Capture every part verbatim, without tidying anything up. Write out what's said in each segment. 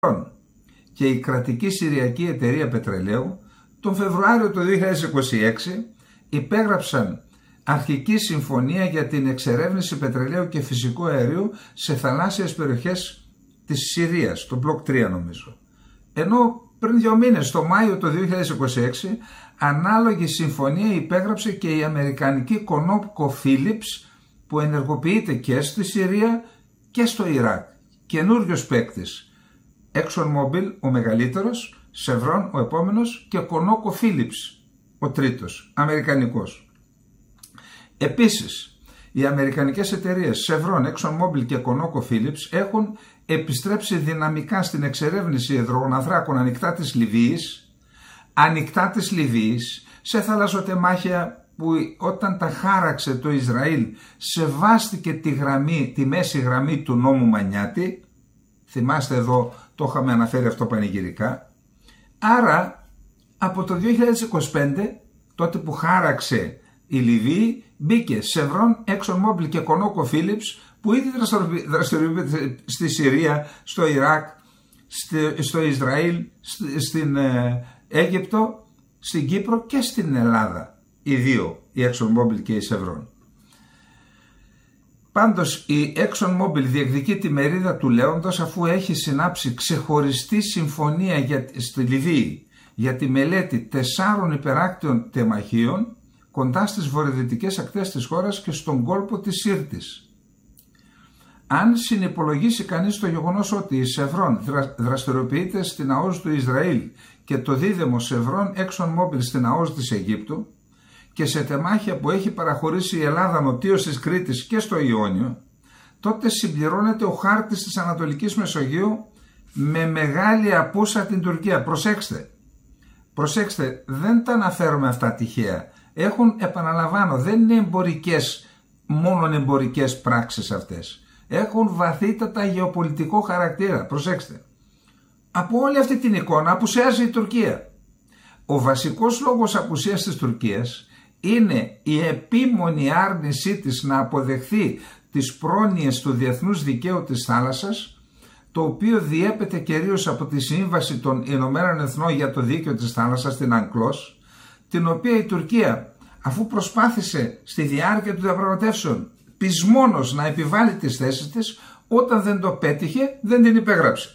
και η κρατική Συριακή Εταιρεία Πετρελαίου τον Φεβρουάριο του δύο χιλιάδες είκοσι έξι υπέγραψαν αρχική συμφωνία για την εξερεύνηση πετρελαίου και φυσικού αερίου σε θαλάσσιες περιοχές της Συρίας, το μπλοκ τρία νομίζω. Ενώ πριν δύο μήνες, το Μάιο του δύο χιλιάδες είκοσι έξι, ανάλογη συμφωνία υπέγραψε και η αμερικανική ConocoPhillips, που ενεργοποιείται και στη Συρία και στο Ιράκ. Καινούριος παίκτης. ExxonMobil ο μεγαλύτερος, Chevron ο επόμενος και ConocoPhillips ο τρίτος, αμερικανικός. Επίσης, οι αμερικανικές εταιρείες Chevron, ExxonMobil και ConocoPhillips έχουν επιστρέψει δυναμικά στην εξερεύνηση υδρογοναθράκων ανοιχτά της Λιβύης, ανοιχτά της Λιβύης, σε θαλασσοτεμάχια που όταν τα χάραξε το Ισραήλ σεβάστηκε τη, γραμμή, τη μέση γραμμή του νόμου Μανιάτη. Θυμάστε, εδώ το είχαμε αναφέρει αυτό πανηγυρικά. Άρα από το δύο χιλιάδες είκοσι πέντε, τότε που χάραξε η Λιβύη, μπήκε Chevron, ExxonMobil και ConocoPhillips, που ήδη δραστηριοποιείται στη Συρία, στο Ιράκ, στο Ισραήλ, στην Αίγυπτο, στην Κύπρο και στην Ελλάδα. Οι δύο, η ExxonMobil και η Chevron. Πάντως η ExxonMobil διεκδικεί τη μερίδα του λέοντος, αφού έχει συνάψει ξεχωριστή συμφωνία για, στη Λιβύη για τη μελέτη τεσσάρων υπεράκτιων τεμαχίων κοντά στις βορειοδυτικές ακτές της χώρας και στον κόλπο της Σύρτης. Αν συνυπολογίσει κανείς το γεγονός ότι η Chevron δρα, δραστηριοποιείται στην ΑΟΣ του Ισραήλ και το δίδυμο Chevron ExxonMobil στην ΑΟΣ της Αιγύπτου και σε τεμάχια που έχει παραχωρήσει η Ελλάδα νοτίως της Κρήτης και στο Ιόνιο, τότε συμπληρώνεται ο χάρτης της Ανατολικής Μεσογείου με μεγάλη απούσα την Τουρκία. Προσέξτε, προσέξτε, δεν τα αναφέρομαι αυτά τυχαία. Έχουν, επαναλαμβάνω, δεν είναι εμπορικές, μόνο εμπορικές πράξεις αυτές. Έχουν βαθύτατα γεωπολιτικό χαρακτήρα. Προσέξτε. Από όλη αυτή την εικόνα απουσιάζει η Τουρκία. Ο βασικός λόγος απουσίας της Τουρκίας είναι η επίμονη άρνησή της να αποδεχθεί τις πρόνοιες του διεθνούς δικαίου της θάλασσας, το οποίο διέπεται κυρίως από τη Σύμβαση των Ηνωμένων Εθνών για το Δίκαιο της Θάλασσας, την Ανκλός, την οποία η Τουρκία, αφού προσπάθησε στη διάρκεια των διαπραγματεύσεων πεισμόνως να επιβάλλει τις θέσεις της, όταν δεν το πέτυχε δεν την υπέγραψε.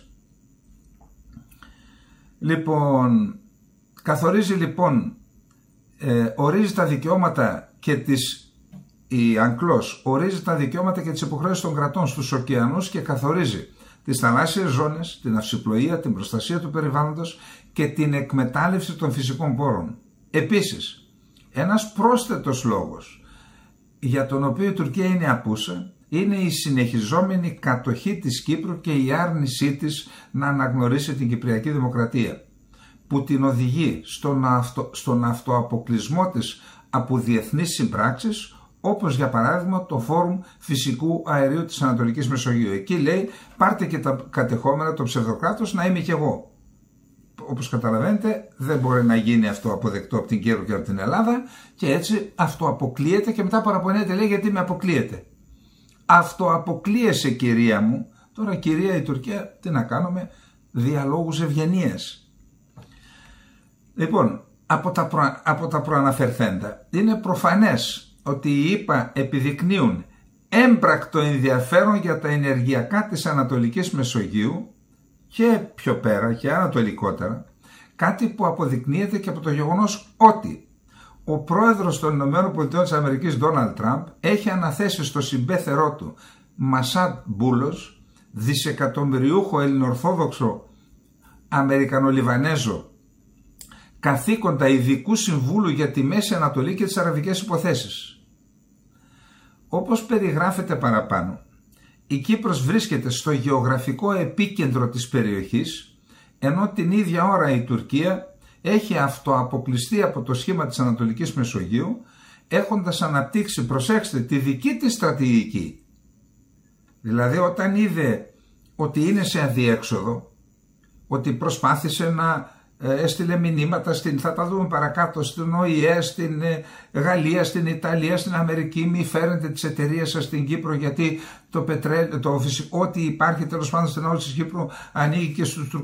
Λοιπόν, καθορίζει λοιπόν, ε, ορίζει τα δικαιώματα και τις, η Ανκλός ορίζει τα δικαιώματα και τις υποχρεώσεις των κρατών στους ωκεανούς και καθορίζει τις θαλάσσιες ζώνες, την αυσιπλοεία, την προστασία του περιβάλλοντος και την εκμετάλλευση των φυσικών πόρων. Επίσης, ένας πρόσθετος λόγος για τον οποίο η Τουρκία είναι απούσα είναι η συνεχιζόμενη κατοχή της Κύπρου και η άρνησή της να αναγνωρίσει την Κυπριακή Δημοκρατία, που την οδηγεί στον, αυτο, στον αυτοαποκλεισμό της από διεθνείς συμπράξεις, όπως για παράδειγμα το Φόρουμ Φυσικού Αερίου της Ανατολικής Μεσογείου. Εκεί λέει, πάρτε και τα κατεχόμενα το ψευδοκράτος να είμαι κι εγώ. Όπως καταλαβαίνετε, δεν μπορεί να γίνει αυτό αποδεκτό από την Κύπρο και από την Ελλάδα, και έτσι αυτοαποκλείεται και μετά παραπονέται, λέει, γιατί με αποκλείεται. Αυτοαποκλείεσαι, κυρία μου. Τώρα, κυρία η Τουρκία, τι να κάνουμε, διαλόγους ευγενίας. Λοιπόν, από τα, προ... από τα προαναφερθέντα, είναι προφανές ότι οι ΗΠΑ επιδεικνύουν έμπρακτο ενδιαφέρον για τα ενεργειακά της Ανατολικής Μεσογείου και πιο πέρα και ανατολικότερα, κάτι που αποδεικνύεται και από το γεγονός ότι ο πρόεδρος των ΗΠΑ Ντόναλντ Τραμπ έχει αναθέσει στο συμπέθερό του Μασάντ Μπούλος, δισεκατομμυριούχο ελληνοορθόδοξο Αμερικανολιβανέζο, καθήκοντα ειδικού συμβούλου για τη Μέση Ανατολή και τις αραβικές υποθέσεις. Όπως περιγράφεται παραπάνω, η Κύπρος βρίσκεται στο γεωγραφικό επίκεντρο της περιοχής, ενώ την ίδια ώρα η Τουρκία έχει αυτοαποκλειστεί από το σχήμα της Ανατολικής Μεσογείου, έχοντας αναπτύξει, προσέξτε, τη δική της στρατηγική. Δηλαδή, όταν είδε ότι είναι σε αδιέξοδο, ότι προσπάθησε να έστειλε μηνύματα, στην, θα τα δούμε παρακάτω, στην Ο Η Ε, στην Γαλλία, στην Ιταλία, στην Αμερική, μη φέρνετε τις εταιρείες σας στην Κύπρο, γιατί το πετρέλαιο, το φυσικό, ό,τι υπάρχει τέλος πάντων στην ΑΟΣ της Κύπρου ανήκει και στους Τουρκούς.